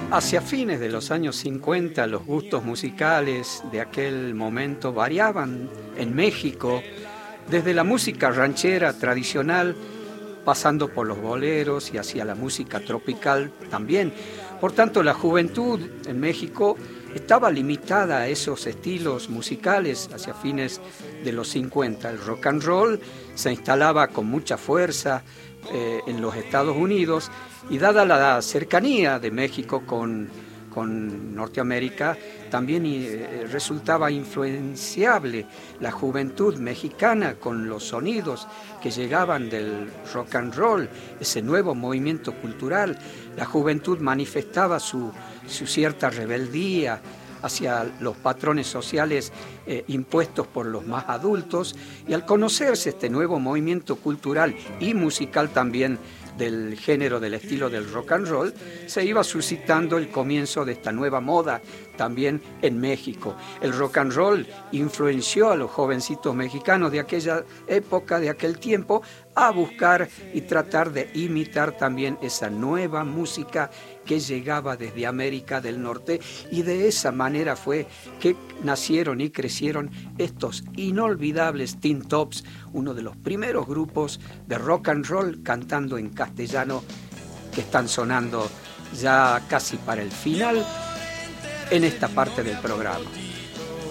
Hacia fines de los años 50, los gustos musicales de aquel momento variaban en México, desde la música ranchera tradicional, pasando por los boleros y hacia la música tropical también. Por tanto, la juventud en México estaba limitada a esos estilos musicales hacia fines de los 50. El rock and roll se instalaba con mucha fuerza en los Estados Unidos, y dada la cercanía de México con Norteamérica, también resultaba influenciable la juventud mexicana con los sonidos que llegaban del rock and roll, ese nuevo movimiento cultural. La juventud manifestaba su cierta rebeldía hacia los patrones sociales impuestos por los más adultos, y al conocerse este nuevo movimiento cultural y musical también del género, del estilo del rock and roll, se iba suscitando el comienzo de esta nueva moda también en México. El rock and roll influenció a los jovencitos mexicanos de aquella época, de aquel tiempo, a buscar y tratar de imitar también esa nueva música que llegaba desde América del Norte, y de esa manera fue que nacieron y crecieron estos inolvidables Tin Tops, uno de los primeros grupos de rock and roll cantando en castellano que están sonando ya casi para el final en esta parte del programa.